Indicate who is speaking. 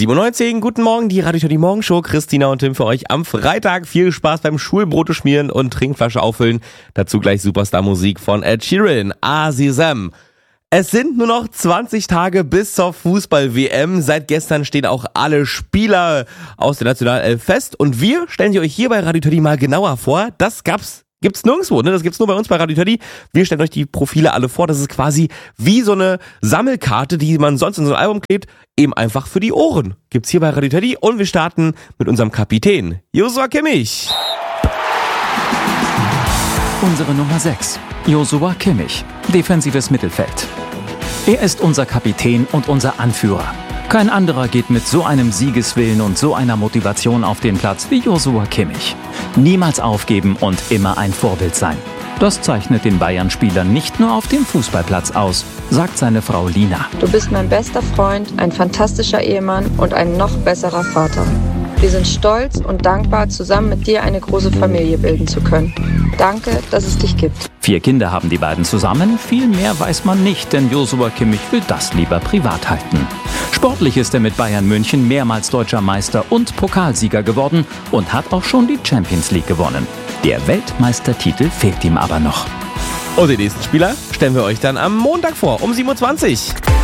Speaker 1: 7:19 Uhr, guten Morgen, die Radio Toddy Morgenshow. Christina und Tim für euch am Freitag. Viel Spaß beim Schulbrote schmieren und Trinkflasche auffüllen. Dazu gleich Superstar-Musik von Ed Sheeran, Azizam. Es sind nur noch 20 Tage bis zur Fußball-WM. Seit gestern stehen auch alle Spieler aus der Nationalelf fest. Und wir stellen sie euch hier bei Radio Toddy mal genauer vor. Das gibt's nirgendwo, ne? Das gibt's nur bei uns bei Radio Toddy. Wir stellen euch die Profile alle vor. Das ist quasi wie so eine Sammelkarte, die man sonst in so ein Album klebt, eben einfach für die Ohren. Gibt's hier bei Radio Toddy und wir starten mit unserem Kapitän, Joshua Kimmich.
Speaker 2: Unsere Nummer 6, Joshua Kimmich, defensives Mittelfeld. Er ist unser Kapitän und unser Anführer. Kein anderer geht mit so einem Siegeswillen und so einer Motivation auf den Platz wie Joshua Kimmich. Niemals aufgeben und immer ein Vorbild sein. Das zeichnet den Bayern-Spieler nicht nur auf dem Fußballplatz aus, sagt seine Frau Lina.
Speaker 3: Du bist mein bester Freund, ein fantastischer Ehemann und ein noch besserer Vater. Wir sind stolz und dankbar, zusammen mit dir eine große Familie bilden zu können. Danke, dass es dich gibt.
Speaker 2: 4 Kinder haben die beiden zusammen, viel mehr weiß man nicht, denn Joshua Kimmich will das lieber privat halten. Sportlich ist er mit Bayern München mehrmals deutscher Meister und Pokalsieger geworden und hat auch schon die Champions League gewonnen. Der Weltmeistertitel fehlt ihm aber noch.
Speaker 1: Und den nächsten Spieler stellen wir euch dann am Montag vor, um 7:20 Uhr.